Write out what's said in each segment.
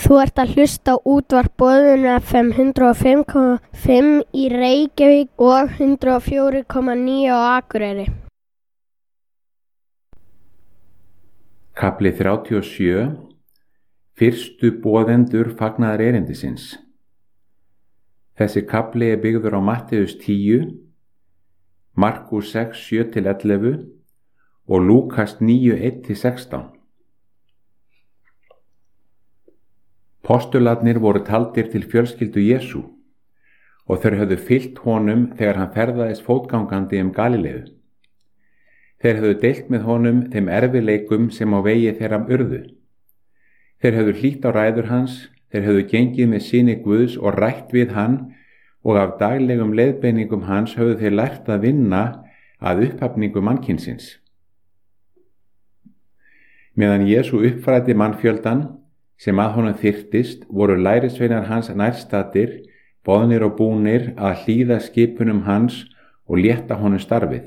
Þú ert að hlusta á útvarp Boðun FM 105,5 í Reykjavík og 104,9 á Akureyri. Kafli 37. Fyrstu boðendur fagnaðar erindisins. Þessi kafli er byggður á Mattheus 10, Markus 6, 7-11 og Lúkas 9, 1-16. Postularnir voru taldir til fjölskyldu Jesú og þeir höfðu fylgt honum þegar hann ferðaðist fótgangandi Galileu. Þeir höfðu deilt með honum þeim erfiðleikum sem á vegi þeirra urðu. Þeir höfðu hlýtt á ræður hans, þeir höfðu gengið með syni Guðs og rætt við hann og af daglegum leiðbeiningum hans höfðu þeir lært að vinna að upphafningu mannkynsins. Meðan Jesú uppfræddi mannfjöldan sem að honum þyrftist, voru lærisveinar hans nærstaddir, boðnir og búnir að hlýða skipunum hans og létta honum starfið.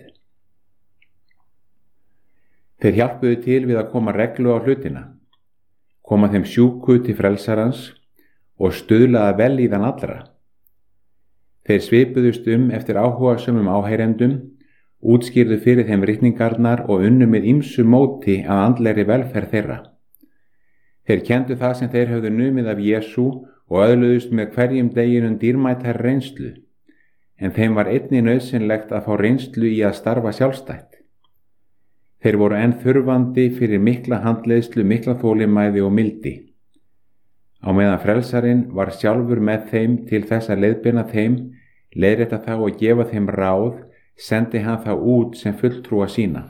Þeir hjálpuðu til við að koma reglu á hlutina, koma þeim sjúku til frelsarans og stuðlaða vellíðan allra. Þeir svipuðust eftir áhugasömum áheyrendum, útskýrðu fyrir þeim ritningarnar og unnu með ýmsu móti að andlegri velferð þeirra. Þeir kenndu það sem þeir höfðu numið af Jesú og öðluðust með hverjum deginum dýrmætari reynslu, en þeim var einnig nauðsynlegt að fá reynslu í að starfa sjálfstætt. Þeir voru enn þurfandi fyrir mikla handleiðslu, mikla þolinmæði og mildi. Á meðan frelsarinn var sjálfur með þeim til þess að leiðbeina þeim, leiðrétta þá og gefa þeim ráð, sendi hann þá út sem fulltrúa sína.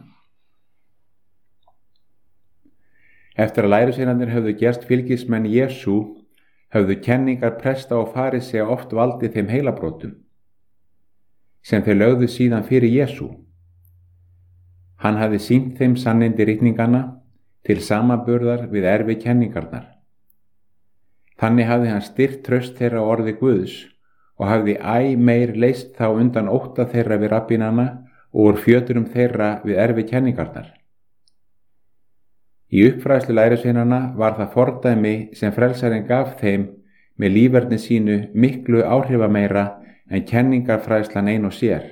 Eftir að lærisveinarnir höfðu gerst fylgismenn Jesú, höfðu kenningar presta og farisea oft valdið þeim heilabrotum, sem þeir lögðu síðan fyrir Jesú. Hann hafði sýnt þeim sannindi ritninganna til samanburðar við erfi kenningarnar. Þannig hafði hann styrkt traust þeirra á orði Guðs og hafði æ meir leyst þá undan ótta þeirra við rabbínana og úr fjöturum þeirra við erfi kenningarnar. Í uppfræðslu lærisveinanna var það fordæmi sem frelsarinn gaf þeim með líferni sínu miklu áhrifameira en kenningarfræðslan ein og sér.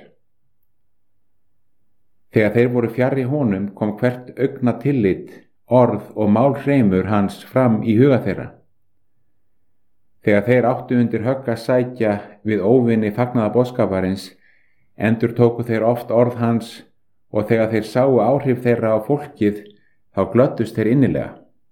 Þegar þeir voru fjarri honum kom hvert augna tillit, orð og málhreimur hans fram í huga þeirra. Þegar þeir áttu undir högg að sækja við óvinni fagnaðarboðskaparins, endurtóku þeir oft orð hans og þegar þeir sáu áhrif þeirra á fólkið, þá glöddust þeir innilega.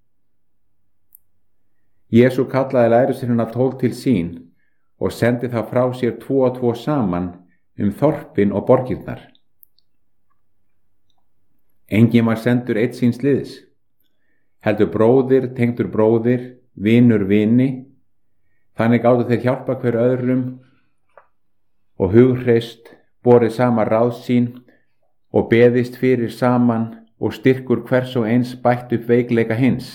Jesú kallaði lærisveinana 12 til sín og sendi þá frá sér 2 og 2 saman þorpin og borgirnar. Enginn var sendur einn síns liðs, heldur bróðir tengdur bróðir, vinur vini, þannig gátu þeir hjálpa hver öðrum og hughreyst borið sama ráð sín og beðist fyrir saman og styrkur hvers og eins bætt upp veikleika hins.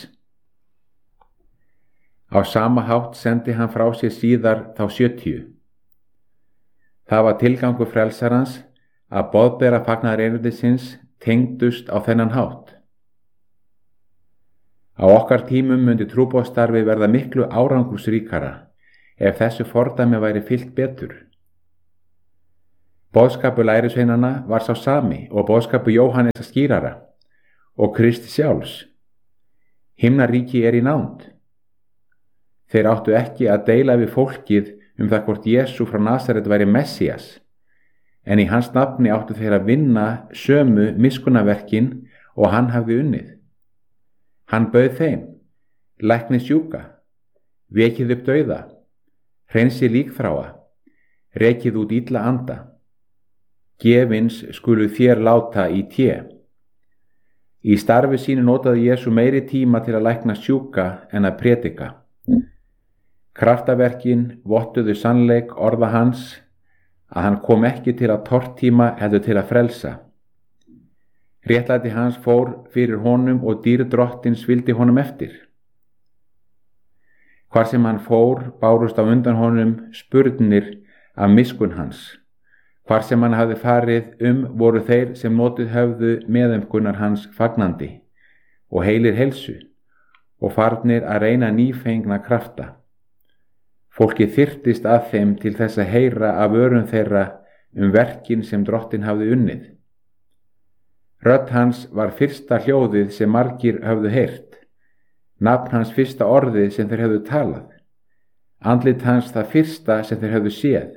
Á sama hátt sendi hann frá sér síðar þá 70. Það var tilgangur frelsarans að boðbera fagnaðar erindisins tengdust á þennan hátt. Á okkar tímum myndi trúboðsstarfi verða miklu árangursríkara ef þessu fordæmi væri fylgt betur. Boðskapur lærisveinanna var sá sami og boðskapur Jóhannesar skýrara og Kristi sjálfs. Himnaríki er í nánd. Þeir áttu ekki að deila við fólkið það hvort Jesú frá Nasaret væri Messías, en í hans nafni áttu þeir að vinna sömu miskunnaverkin og hann hafði unnið. Hann bauð þeim, lækni sjúka, vekið upp dauða, hreinsi líkþráa, rekið út illa anda. Gefins skulu þér láta í té. Í starfi sínu notaði Jesú meiri tíma til að lækna sjúka en að prédika. Kraftaverkin vottuðu sannleik orða hans að hann kom ekki til að tortíma heldur til að frelsa. Réttlæti hans fór fyrir honum og dýr drottins vildi honum eftir. Hvar sem hann fór bárust á undan honum spurnir af miskunn hans. Hvar sem hann hafði farið voru þeir sem notið höfðu meðaumkunnar hans fagnandi og heilir heilsu og farnir að reyna nýfengna krafta. Fólkið þyrptist að þeim til þess að heyra af örum þeirra verkin sem Drottinn hafði unnið. Rödd hans var fyrsta hljóðið sem margir höfðu heyrt, nafn hans fyrsta orðið sem þeir höfðu talað, andlit hans það fyrsta sem þeir höfðu séð.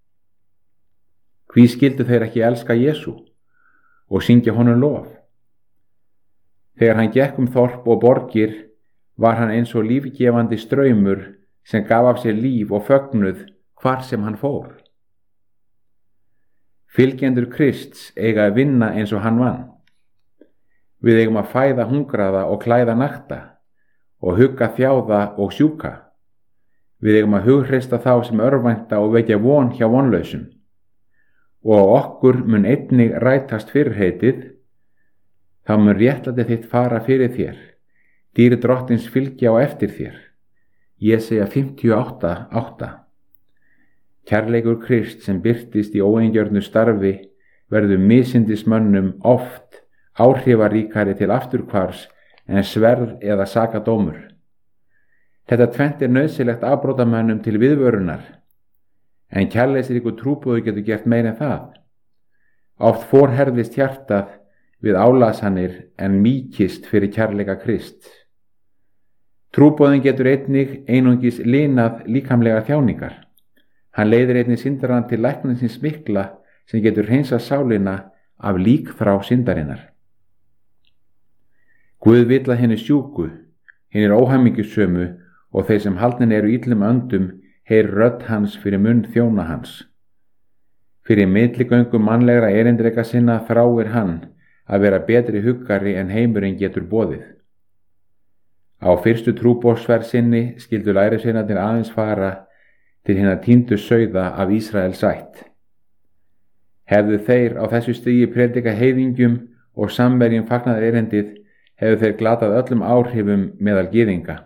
Hví skildu þeir ekki elska Jesú og syngja honum lof? Þegar hann gekk þorp og borgir var hann eins og lífgefandi straumur sem gaf af sér líf og fögnuð hvar sem hann fór. Fylgjendur Krists eiga að vinna eins og hann vann. Við eigum að fæða hungraða og klæða nakta og hugga þjáða og sjúka. Við eigum að hughreysta þá sem örvænta og vekja von hjá vonlausum. Og á okkur mun einnig rætast fyrirheitið, þá mun réttlæti þitt fara fyrir þér, dýri Drottins fylgja á eftir þér. Jesaja 58:8. Kærleikur Krist sem birtist í óeingjörnu starfi verður misindismönnum oft áhrifaríkari til afturhvarfs en sverð eða sakadómur. Þetta tvennt nauðsynlegt afbrotamönnum til viðvörunar, en kærleiksríkur trúboði getur gert meira en það. Oft forherðist hjartað við álasanir en mýkist fyrir kærleika Krist. Trúboðin getur einungis linað líkamlega þjáningar. Hann leiðir einnig syndarann til læknisins mikla sem getur hreinsað sálina af líkþrá syndarinnar. Guð vill að hinni sjúku, hinni óhamingjusömu og þeir sem haldnir eru illum öndum heyri rödd hans fyrir munn þjóna hans. Fyrir milligöngum mannlegra erindreka sinna þráir hann að vera betri huggari en heimurinn getur boðið. Á fyrstu trúboðsferð sinni skildu lærisveinarnir aðeins fara til hinna týndu sauða af Ísraels ætt. Hefðu þeir á þessu stigi predika heiðingjum og samverjum fagnaði erindið, hefðu þeir glatað öllum áhrifum meðal gyðinga.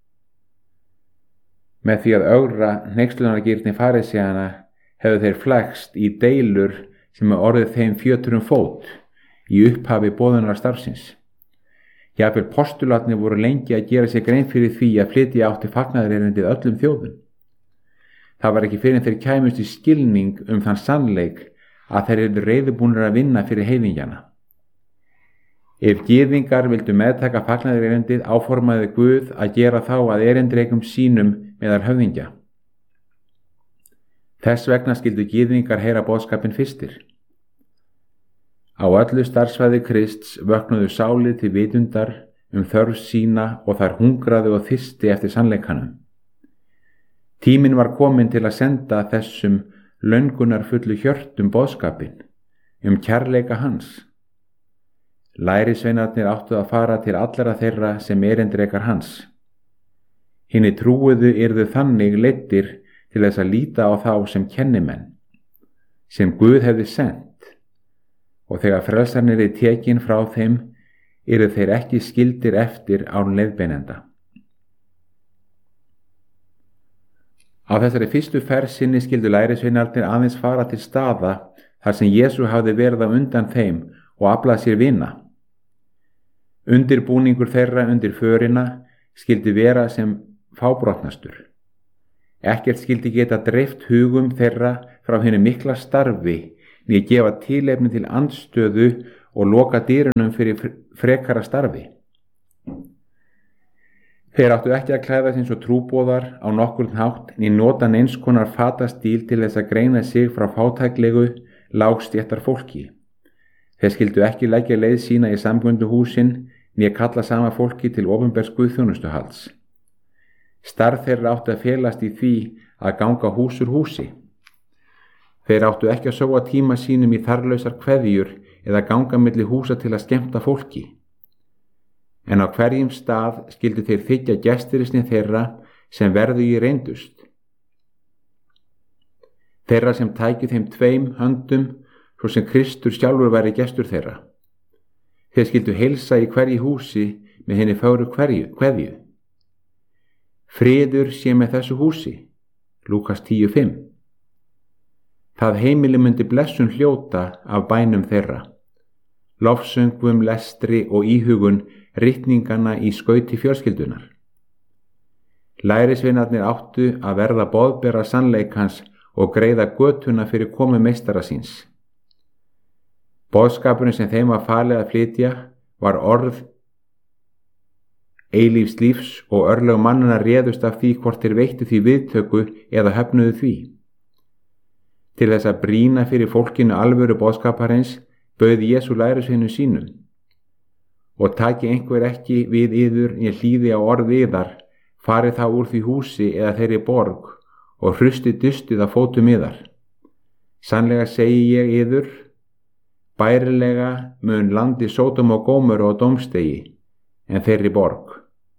Með því að ögra hneykslunargirni farisæana hefðu þeir flækst í deilur sem orðið þeim fjötur fót í upphafi boðunar starfsins. Jafnvel postularnir voru lengi að gera sér grein fyrir því að flytja átti fagnaðarerindið öllum þjóðum. Það var ekki fyrir þeir kæmust í skilning þann sannleik að þeir eru reiðubúnir að vinna fyrir heiðingjana. Ef gyðingar vildu meðtaka fagnaðarerindið áformaði Guð að gera þá að erindrekum sínum meðal höfðingja. Þess vegna skildu gyðingar heyra boðskapinn fyrstir. Á öllu starfsvæði Krists vöknuðu sálir til vitundar þörf sína og þær hungraðu og þyrsti eftir sannleikanum. Tíminn var kominn til að senda þessum löngunarfullu hjörtum boðskapinn kærleika hans. Lærisveinarnir áttu að fara til allra þeirra sem erindrekar hans. Hinni trúuðu yrðu þannig leiddir til þess að líta á þá sem kennimenn, sem Guð hefði sent, og þegar frelsarnir er tekin frá þeim, yrðu þeir ekki skildir eftir án leiðbeinenda. Á þessari fyrstu ferð sinni skildu lærisveinarnir aðeins fara til staða þar sem Jesú hafði verið á undan þeim og aflað sér vina. Undirbúningur þeirra undir förina skildi vera sem fábrotnastur. Ekkert skildi geta dreift hugum þeirra frá hinni mikla starfi né gefa tilefni til andstöðu og loka dyrunum fyrir frekara starfi. Þeir áttu ekki að klæða sig eins og trúboðar á nokkurn hátt né nota neins konar fatastíl til þess að greina sig frá fátæklegu, lágstéttar fólki. Þeir skildu ekki leggja leið sína í samgönduhúsin né kalla sama fólki til opinbers guðþjónustuhalds. Starf þeirra áttu að felast í því að ganga hús úr húsi. Þeir áttu ekki að sóa tíma sínum í þarflausar kveðjur eða ganga milli húsa til að skemmta fólki. En á hverjum stað skildu þeir þiggja gestirisni þeirra sem verðu í reyndust. Þeirra sem tækju þeim 2 höndum, svo sem Kristur sjálfur væri gestur þeirra. Þeir skildu heilsa í hverju húsi með hinni fögru kveðju. Friður sé með þessu húsi. Lúkas 10:5. Það heimili myndi blessun hljóta af bænum þeirra. Lofsöngvum, lestri og íhugun ritninganna í skauti fjölskyldunar. Lærisveinarnir áttu að verða boðbera sannleikans og greiða götuna fyrir komu meistara síns. Boðskapurinn sem þeim var falið að flytja var orð eilífs lífs og örlög mannanna réðust af því hvort þeir veittu því viðtöku eða höfnuðu því. Til þess að brýna fyrir fólkinu alvöru boðskaparins bauð Jesú lærisveinum sínum: og taki einhver ekki við yður né hlýði á orð yðar, farið þá úr því húsi eða þeirri borg og hrusti dustið á fótum yðar. Sannlega segi ég yður, bærilega mun landi Sódom og Gómoru á dómstegi en þeirri borg.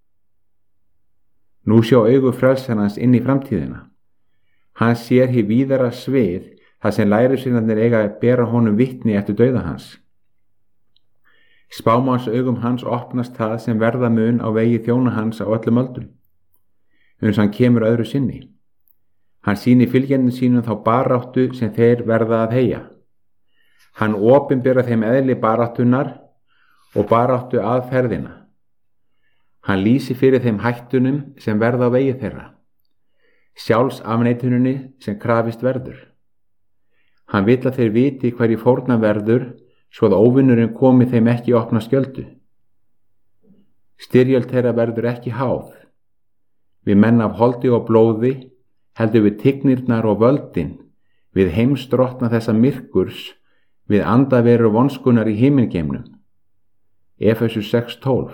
Nú sjá augu frelsarans inn í framtíðina. Hann sér hið víðara svið þar sem lærisveinarnir eiga að bera honum vitni eftir dauða hans. Spámanns augum hans opnast það sem verða mun á vegi þjóna hans á öllum öldum, uns hann kemur öðru sinni. Hann sýnir fylgjendum sínum þá baráttu sem þeir verða að heyja. Hann opinbera þeim eðli baráttunar og baráttu aðferðina. Hann lýsir fyrir þeim hættunum sem verða á vegi þeirra, sjálfsafneituninni sem krafist verður. Hann vill að þeir viti hverju fórna verður, svo að óvinnurinn komi þeim ekki opna skjöldu. Styrjöld þeirra verður ekki háð. Við menn af holdi og blóði, heldur við tignirnar og völdin, við heimsdrottna þessa myrkurs, við andaveru vonskunar í himingeimnum. Efesus 6:12.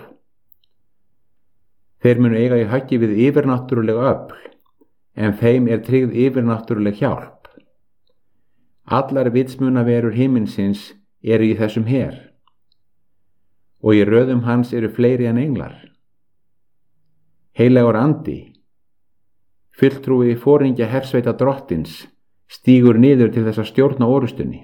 Þeir munu eiga í höggi við yfirnáttúruleg öfl, en þeim er tryggð yfirnáttúruleg hjálp. Allar vitsmunaverur himinsins eru í þessum her, og í röðum hans eru fleiri en englar. Heilagur andi, fulltrúi foringja hersveita drottins, stígur niður til þess að stjórna orustunni.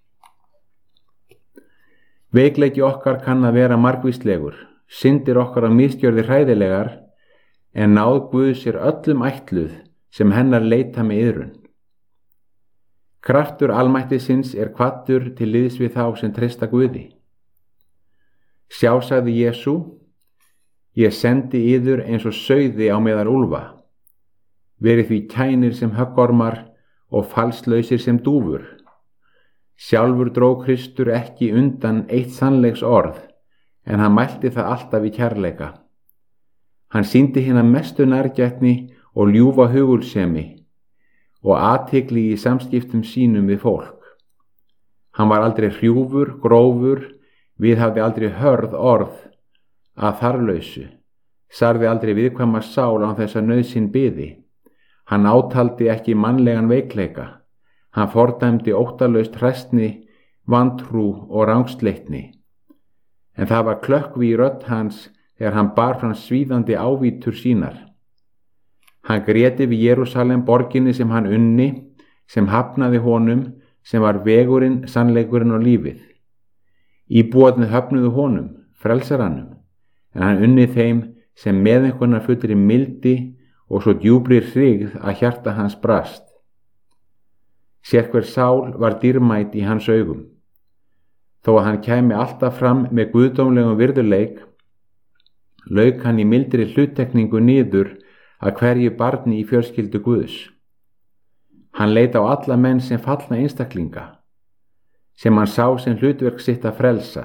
Veikleiki okkar kann að vera margvíslegur, syndir okkar á misgjörðir hræðilegar, en náð Guðs er öllum ætluð sem hennar leita með iðrun. Kraftur almættisins er kvaddur til liðs við þá sem treysta Guði. Sjá, sagði Jesú, ég sendi yður eins og sauði á meðal úlfa. Verið því kænir sem höggormar og falslausir sem dúfur. Sjálfur dró Kristur ekki undan eitt sannleiks orð, en hann mælti það alltaf í kærleika. Hann sýndi hina mestu nærgætni og ljúfa hugulsemi og athygli í samskiptum sínum við fólk. Hann var aldrei hrjúfur, grófur, viðhafði aldrei hörð orð að þarlausu, sarði aldrei viðkvæma sál án þess að nauðsyn biði. Hann átaldi ekki mannlegan veikleika. Hann fordæmdi óttalaust hræsni, vantrú og rangsleitni. En það var klökkvi í rödd hans þegar hann bar fram svíðandi ávítur sínar. Hann gréti við Jerúsalem, borginni sem hann unni, sem hafnaði honum, sem var vegurinn, sannleikurinn og lífið. Íbúarnir höfnuðu honum, frelsarannum, en hann unni þeim sem meðeinkunar fullri mildi og svo djúpri hrygð að hjarta hans brast. Sérhver sál var dýrmæt í hans augum. Þó að hann kæmi alltaf fram með guðdómlegum virðuleik, lauk hann í mildri hluttekningu niður að hverju barni í fjölskyldu Guðs. Hann leit á alla menn sem fallna einstaklinga, sem hann sá sem hlutverk sitt að frelsa.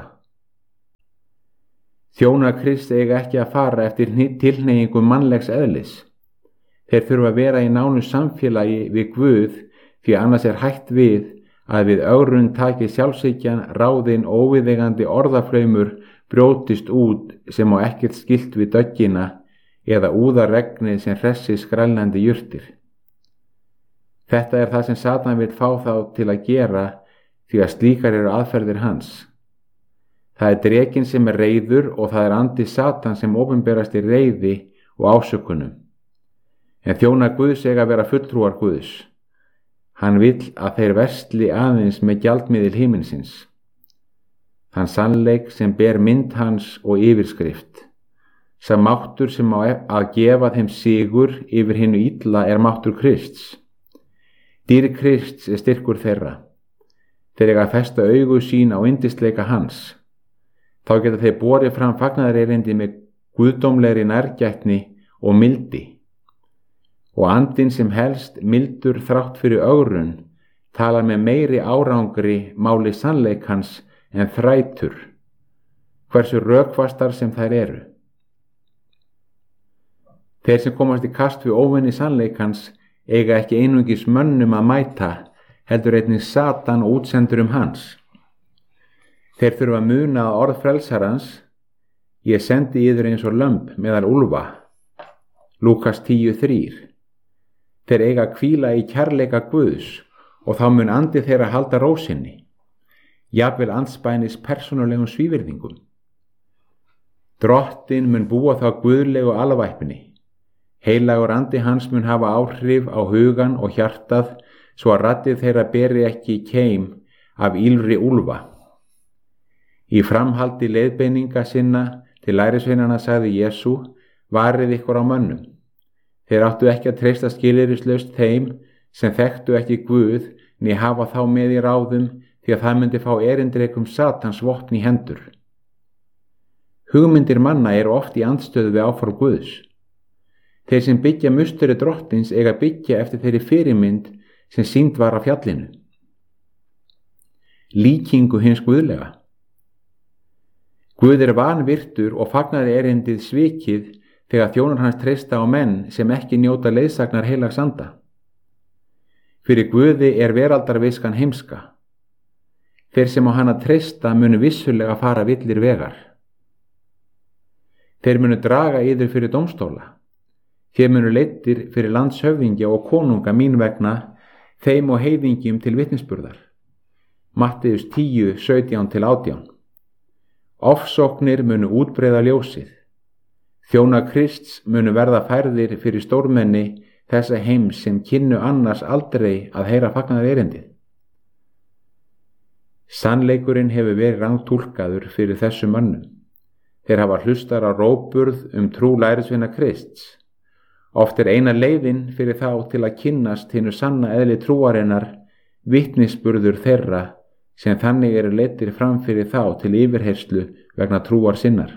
Þjónar Krists eiga ekki að fara eftir tilhneigingu mannlegs eðlis. Þeir þurfa að vera í nánu samfélagi við Guð, því annars er hætt við að við ögrun taki sjálfshyggjan, ráðin og óviðeigandi orðaflaumur brjótist út sem á ekkert skylt við döggina eða úða regnið sem hressi skrælnandi jurtir. Þetta er það sem Satan vill fá þá til að gera, því að slíkar eru aðferðir hans. Það er drekinn sem er reiður og það er andi Satan sem opinberast í reiði og ásökunum. En þjónar Guðs eiga að vera fulltrúar Guðs. Hann vill að þeir versli aðeins með gjaldmiðil himinsins. Þann sannleik sem ber mynd hans og yfirskrift. Sá máttur sem á að gefa þeim sigur yfir hinu illa er máttur Krists. Dýr Krists er styrkur þeirra. Þeir eiga að festa augu sín á yndisleika hans. Þá geta þeir borið fram fagnaðarerindi með guðdómlegri nærgætni og mildi. og andinn sem helst mildur þrátt fyrir ögrun talar með meiri árangri máli sannleikans en þrætur, hversu rökfastar sem þær eru. Þeir sem komast í kast við óvinni sannleikans eiga ekki einungis mönnum að mæta, heldur einnig Satan og útsendurum hans. Þeir þurfa að muna að orð frelsarans, ég sendi yður eins og lömb meðal úlfa, Lúkas 10:3. Þeir eiga að hvíla í kærleika Guðs og þá mun andi þeirra halda ró sinni, jafnvel andspænis persónulegum svívirðingum. Drottinn mun búa þá guðlegu alvæpni. Heilagur andi hans mun hafa áhrif á hugan og hjartað svo að raddir þeirra beri ekki keim af ýlfri úlfa. Í framhaldi leiðbeininga sinna til lærisveinanna sagði Jesú, varið ykkur á mönnum. Þeir áttu ekki að treysta skilyrðislaust þeim sem þekktu ekki Guð né hafa þá með í ráðum því að það myndi fá erindrekum Satans vopn í hendur. Hugmyndir manna eru oft í andstöðu við áform Guðs. Þeir sem byggja musteri drottins eiga byggja eftir þeirri fyrirmynd sem sýnd var á fjallinu. Líkingu hins guðlega. Guð er vanvirtur og fagnar erindið svikið þegar þjónar hans treysta á menn sem ekki njóta leiðsagnar heilags anda. Fyrir Guði er veraldarviskan heimska. Þeir sem á hana treysta munu vissulega fara villir vegar. Þeir munu draga yður fyrir dómstóla. Þeir munu leiddir fyrir landshöfðingja og konunga mín vegna, þeim og heiðingjum til vitnisburðar. Matteus 10:17-18. Ofsóknir munu útbreiða ljósið. Þjónar Krists munu verða færðir fyrir stórmenni þessa heims sem kynnu annars aldrei að heyra fagnar erindið. Sannleikurinn hefur verið rangtúlkaður fyrir þessum mönnum. Þeir hafa hlustar á rógburð trú lærisveina Krists. Oft er eina leiðin fyrir þá til að kynnast hinu sanna eðli trúarinnar vitnisburður þeirra sem þannig eru leiddir fram fyrir þá til yfirheyrslu vegna trúar sinnar.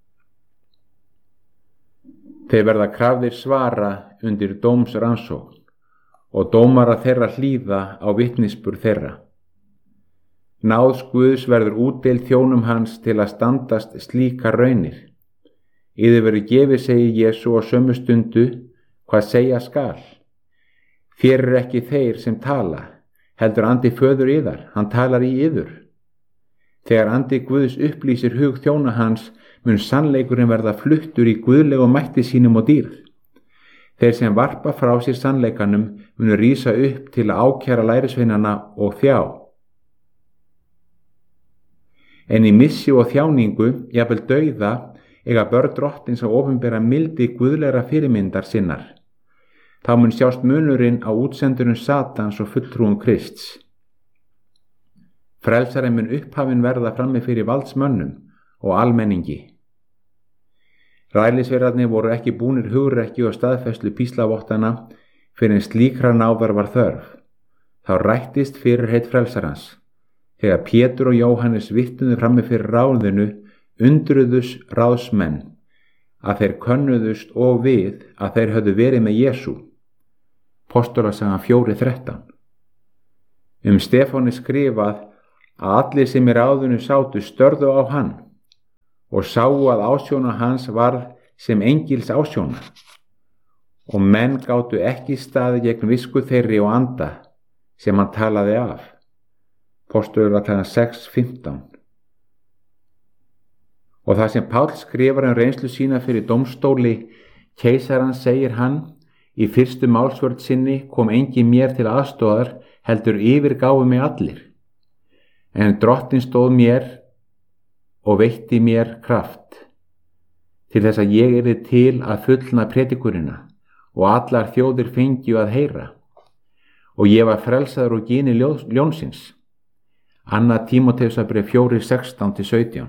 Þeir verða krafðir svara undir dómsrannsókn og dómara þeirra hlýða á vitnisburð þeirra. Náð Guðs verður útdeild þjónum hans til að standast slíkar raunir. Yður verður gefið, segir Jesú á sömu stundu, hvað segja skal. Þér eru ekki þeir sem tala, heldur andi föður yðar, hann talar í yður. Þegar andi Guðs upplýsir hug þjóna hans, mun sannleikurinn verða fluttur í guðlegu mætti sínum og dýrð. Þeir sem varpa frá sér sannleikanum munu rísa upp til að ákæra lærisveinana og þjá. En í missi og þjáningu, jafnvel dauða, eiga börn drottins að opinbera mildi guðlegra fyrirmyndar sinnar. Þá mun sjást munurinn á útsendurinn Satans og fulltrúum Krists. Frelsarinn mun upphafinn verða frammi fyrir valdsmönnum og almenningi. Rælisverðarnir voru ekki búnir hugrekki og staðfæslu píslavottana fyrir en slíkra náðar var þörf. Þá rættist fyrirheit frelsarans. Þegar Pétur og Jóhannes vitnuðu frammi fyrir ráðinu, undruðus ráðsmenn að þeir könnuðust og við að þeir höfðu verið með Jesú. Postulasaga 4:13. Stefáni skrifað að allir sem í ráðinu sátu störðu á hann og sáu að ásjóna hans varð sem engils ásjóna og menn gátu ekki staðið gegn visku þeirri og anda sem hann talaði af. Postulasaga 6:15. Og það sem Páll skrifar reynslu sína fyrir dómstóli keisarans segir hann, í fyrstu málsvörn sinni kom engin mér til aðstoðar heldur yfirgáfu mig allir. En drottinn stóð mér og veitti mér kraft til þess að ég yrði til að fullna predikurina og allar þjóðir fengju að heyra. Og ég var frelsaður úr gini ljónsins. 2. Tímóteusarbréf 4:16-17.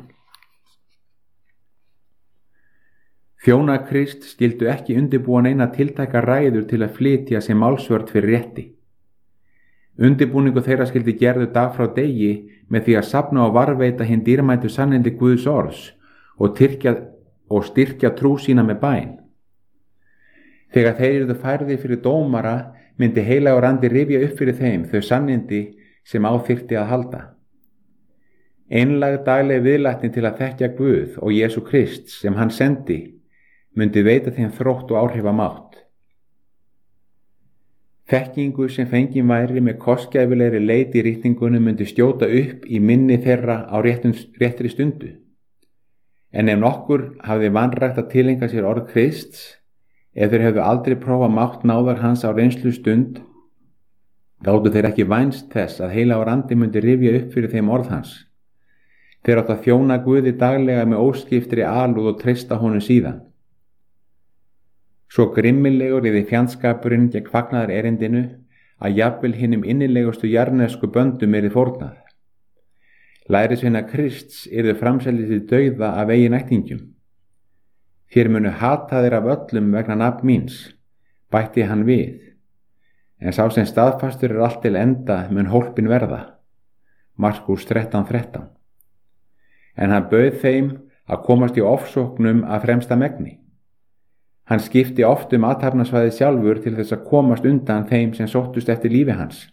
Þjónar Krist skyldu ekki undirbúa neina tiltæka ræður til að flytja sem málsvörn fyrir rétti. Undirbúningu þeirra skyldi gerðu dag frá degi með því að safna og varveita hinn dýrmætu sannindi Guðs orðs og styrkja trú sína með bæn. Þegar þeir yrðu færðir fyrir dómara myndi heilagur andi rifja upp fyrir þeim þau sannindi sem á þyrfti að halda. Einlæg dagleg viðlætni til að þekkja Guð og Jesú Krist sem hann sendi myndi veita þeim þrótt og áhrifamátt. Þekkingu sem fengin væri með kostgæfilegri leit í ritningunum myndi skjóta upp í minni þeirra á réttri stundu. En ef nokkur hafði vanrægt að tileinka sér orð Krists, ef þeir hefðu aldrei prófað mátt náðar hans á reynslu stund, gátu þeir ekki vænst þess að heilagur andi myndi rifja upp fyrir þeim orð hans. Þeir áttu að þjóna Guði daglega með óskiptri alúð og treysta honum síðan. Svo grimmilegur yfir fjandskapurinn gegn fagnaðar erindinu að jafnvel hinum innilegustu jarðnesku böndum yrði fórnað. Lærisveina Krists yrðu framseldið til dauða af eigin ættingjum. Þér munu hata þeir af öllum vegna nafn míns, bætti hann við, en sá sem staðfastur allt til enda mun hólpin verða. Markús 13:13. En hann bauð þeim að komast í ofsóknum af fremsta megni. Hann skipti oft athafnasvæðið sjálfur til þess að komast undan þeim sem sóttust eftir lífi hans.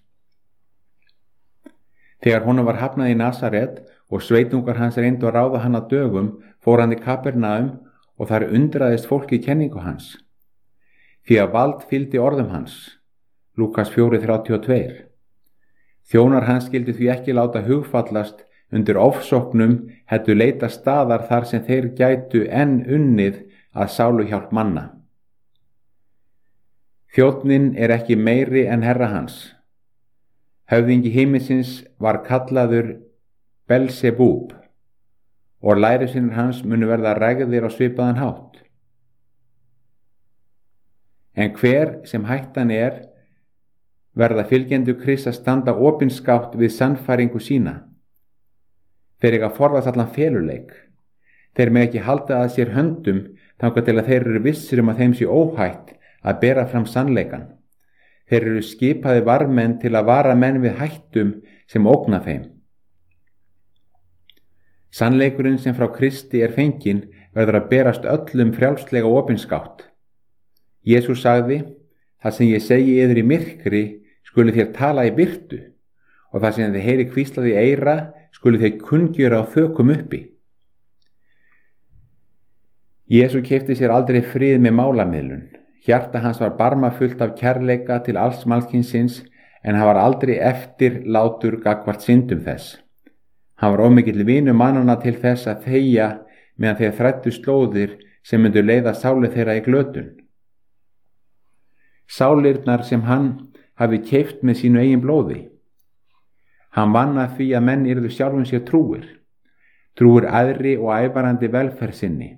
Þegar honum var hafnað í Nasaret og sveitungar hans reyndu að ráða hann að dögum, fór hann í Kapernaum og þar undraðist fólki kenningu hans. Því að vald fylgdi orðum hans. Lúkas 4:32. Þjónar hans skildi því ekki láta hugfallast undir ofsóknum heldur leita staðar þar sem þeir gætu enn unnið að sáluhjálp manna. Þjónninn er ekki meiri en herra hans. Höfðingi himinsins var kallaður Belzebúb og lærisveinir hans munu verða rægðir á svipaðan hátt. En hver sem hættan er, verða fylgjendur Krists að standa opinskátt við sannfæringu sína. Þeir eiga að forðast allan feluleik. Þeir með ekki halda að sér höndum þangað til að þeir eru vissir að þeim sé óhætt að bera fram sannleikan. Þeir eru skipaði varmenn til að vara menn við hættum sem ógna þeim. Sannleikurinn sem frá Kristi er fenginn verður að berast öllum frjálslega opinskátt. Jesús sagði, það sem ég segi yður í myrkri skuli þér tala í birtu og það sem þið heyri hvíslað í eyra skuli þér kunngjöra á þökum uppi. Jesú keypti sér aldrei frið með málamiðlun. Hjarta hans var barmafullt af kærleika til alls mannkynsins en hann var aldrei eftirlátur gagnvart syndum þess. Hann var ómikill vinur mannanna til þess að þegja meðan þeir þræddu slóðir sem myndu leiða sálir þeirra í glötun. Sálirnar sem hann hafi keypt með sínu eigin blóði. Hann vann að því að menn yrðu sjálfum sér trúir æðri og ævarandi velferð sinni.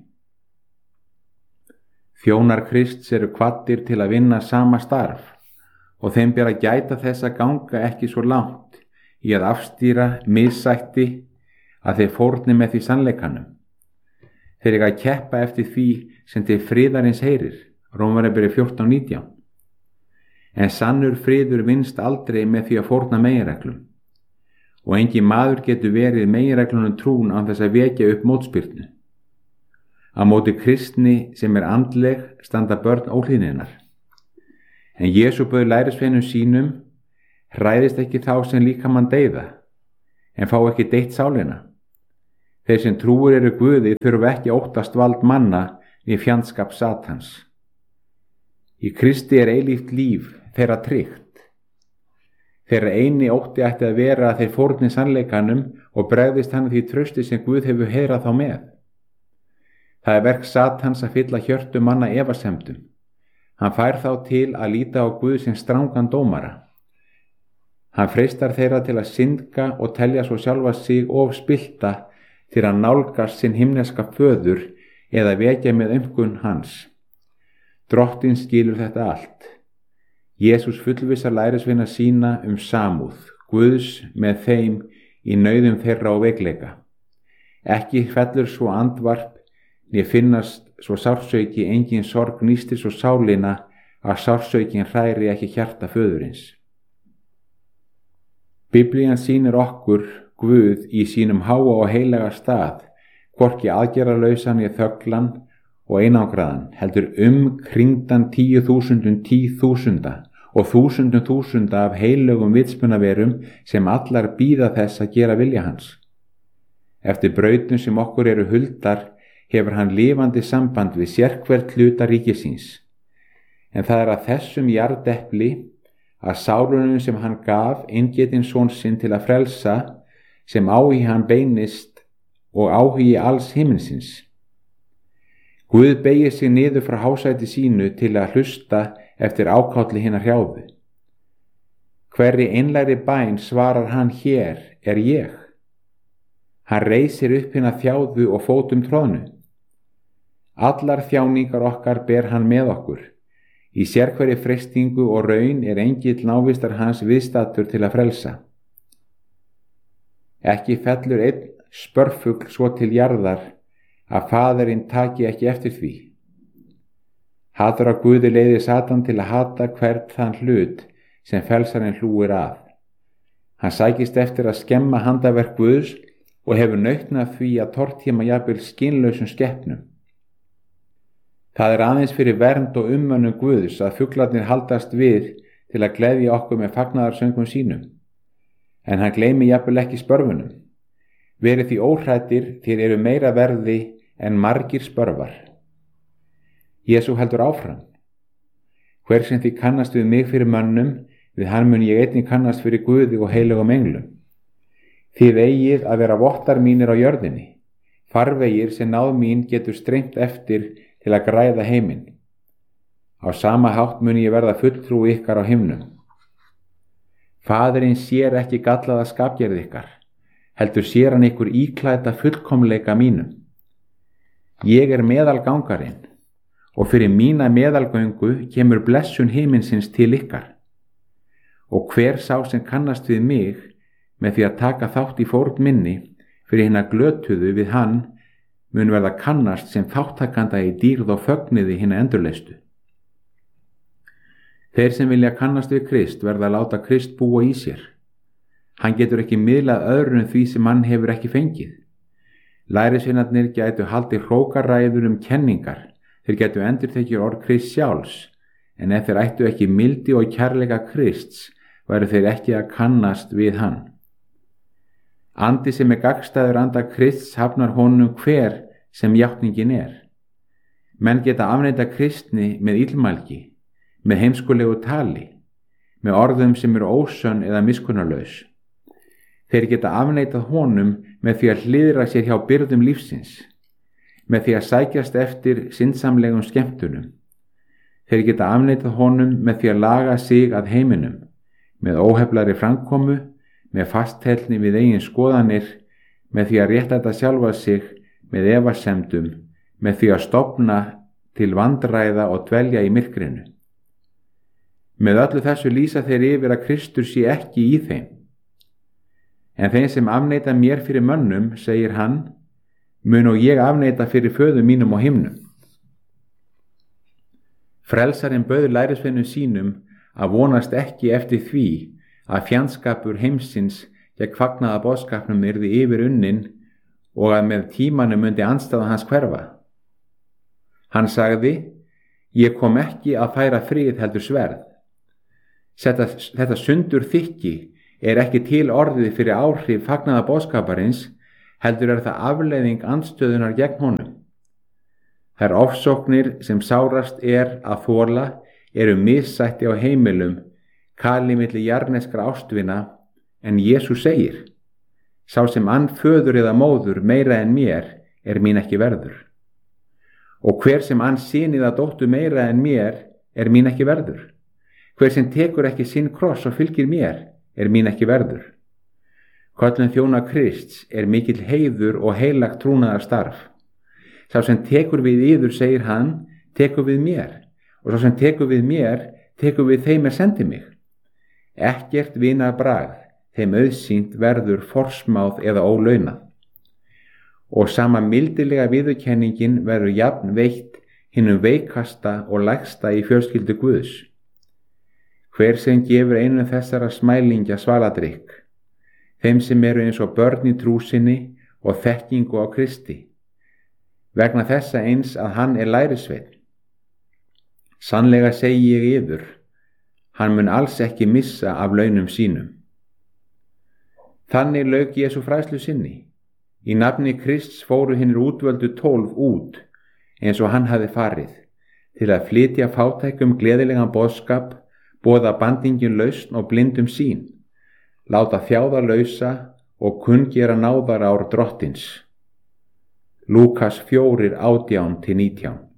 Þjónar Krists eru hvattir til að vinna sama starf og þeim ber að gæta þess að ganga ekki svo langt í að afstýra missætti að þeir fórni með því sannleikanum. Þeir eiga að keppa eftir því sem til friðarins heyrir, Rómverjabréf 14:19. En sannur friður vinnst aldrei með því að fórna meginreglum og engin maður getur verið meginreglunum trún án þess að vekja upp mótspyrnu. Á móti kristni sem er andleg standa börn óhlýðninnar. En Jesú bauð lærisveinum sínum, hræðist ekki þá sem líkamann deyða, en fá ekki deytt sálina. Þeir sem trúir eru Guði þurfa ekki óttast vald manna við fjandskap Satans. Í Kristi er eilíft líf þeirra tryggt. Þeirra eini ótti ætti að vera að þeir fórni sannleikanum og bregðist hann því trausti sem Guð hefur heiðrað þá með. Það er verk Satans að fylla hjörtu manna efasemdum. Hann fær þá til að líta á Guð sem strangan dómara. Hann freistar þeirra til að syndga og telja svo sjálfa sig of spillta til að nálgast sinn himneska föður eða vekja með umkunn hans. Drottinn skilur þetta allt. Jesús fullvissar lærisveina sína samúð, Guðs með þeim í nauðum þeirra og veikleika. Ekki fellur svo andvarp, né finnast svo sársauki engin sorg nýstir svo sálina að sársaukin hræri ekki hjarta föðurins. Biblían sýnir okkur Guð í sínum háa og heilaga stað, hvorki aðgerðarlausan né þöglan og einangraðan, heldur kringdan 10.000 og þúsunda af heilögum vitsmunaverum sem allar bíða þess að gera vilja hans. Eftir brautum sem okkur eru huldar hefur hann lifandi samband við sérhvert hluta ríkisins. En það að þessum jarðepli, að sálunum sem hann gaf eingetinn son sinn til að frelsa, sem áhugi hann beinist og áhugi alls himinsins. Guð beygir sig niður frá hásæti sínu til að hlusta eftir ákálli hinnar hrjáðu. Hverri einlægri bæn svarar hann hér er ég. Hann reisir upp hina þjáðu og fótum tróðnu. Allar þjáningar okkar ber hann með okkur. Í sérhverri freistingu og raun er engill návistar hans viðstattur til að frelsa. Ekki fellur einn spörfugl svo til jarðar að faðirinn taki ekki eftir því. Hatur að Guði leiðir Satan til að hata hvern þann hlut sem frelsarinn hlúir að. Hann sækist eftir að skemma handaverk Guðs og hefur nautnað því að tortíma jafnvel skynlausum skepnum. Það aðeins fyrir vernd og ummönnum Guðs að fuglarnir haldast við til að gleðja okkur með fagnaðarsöngum sínum. En hann gleymi jafnvel ekki spörfunum. Verið því óhræddir, þér eru meira verði en margir spörvar. Jesú heldur áfram. Hver sem því kannast við mig fyrir mönnum, við hann mun ég einnig kannast fyrir Guði og heilögum englum. Þið eigið að vera vottar mínir á jörðinni, farvegir sem náð mín getur streymt eftir til að græða heiminn. Á sama hátt mun ég verða fulltrú ykkar á himnum. Faðirinn sér ekki gallaða skapgerð ykkar, heldur sér hann ykkur íklædda fullkomleika mínum. Ég er meðalgangarinn, og fyrir mína meðalgöngu kemur blessun himinsins til ykkar. Og hver sá sem kannast við mig með því að taka þátt í fórn minni fyrir hina glötuðu við hann mun verða kannast sem þáttakanda í dýrð og fögniði hina endurleistu. Þeir sem vilja kannast við Krist verða að láta Krist búa í sér. Hann getur ekki miðlað öðrum því sem hann hefur ekki fengið. Lærisveinarnir gætu haldið hrókaræður kenningar, þeir gætu endurtekið orð Krist sjálfs, en ef þeir ættu ekki mildi og kærleika Krists, væru þeir ekki að kannast við hann. Andi sem gagnstæður anda Krists hafnar honum hver sem játningin er. Menn geta afneitað kristni með illmælgi, með heimskulegu tali, með orðum sem eru ósönn eða miskunnarlaus. Þeir geta afneitað honum með því að hliðra sér hjá byrðum lífsins, með því að sækjast eftir syndsamlegum skemmtunum. Þeir geta afneitað honum með því að laga sig að heiminum, með óheflari framkomu, með fastheldni við eigin skoðanir, með því að réttlæta sjálfa sig með efasemdum, með því að stofna til vandræða og dvelja í myrkrinu. Með öllu þessu lýsa þeir yfir að Kristur sé ekki í þeim. En þeim sem afneita mér fyrir mönnum, segir hann, mun og ég afneita fyrir föður mínum á himnum. Frelsarinn bauð lærisveinum sínum að vonast ekki eftir því að fjandskapur heimsins gegn fagnaða boðskapnum yrði yfir unnin og að með tímanum myndi andstaða hans hverfa. Hann sagði, ég kom ekki að færa frið heldur sverð. Þetta sundur þykki er ekki til orðið fyrir áhrif fagnaða boðskaparins, heldur er það afleiðing andstöðunar gegn honum. Þær ofsóknir sem sárast er að þola eru missætti á heimilum, kali milli jarneskra ástvina, en Jesús segir, sá sem ann föður eða móður meira en mér er mín ekki verður. Og hver sem ann syn eða dóttur meira en mér er mín ekki verður. Hver sem tekur ekki sinn kross og fylgir mér er mín ekki verður. Köllun þjóna Krists er mikill heiður og heilagt trúnaðar starf. Sá sem tekur við yður, segir hann, tekur við mér, og sá sem tekur við mér, tekur við þeim er sendi mig. Ekkert vinarbragð þeim auðsýnt verður forsmáð eða ólaunað. Og sama mildilega viðurkenningin verður jafn veitt hinum veikasta og lægsta í fjölskyldu Guðs. Hver sem gefur einum þessara smælingja svaladrykk, þeim sem eru eins og börn í trú sinni og þekkingu á Kristi, vegna þessa eins að hann lærisveinn. Sannlega segi ég yður, hann mun alls ekki missa af launum sínum. Þannig lauk Jesú fræðslu sinni. Í nafni Krists fóru hinir útvöldu 12 út, eins og hann hafði farið, til að flytja fátækum gleðilegan boðskap, boða bandingin lausn og blindum sýn, láta þjáða lausa og kunngera náðarár Drottins. Lúkas 4:18-19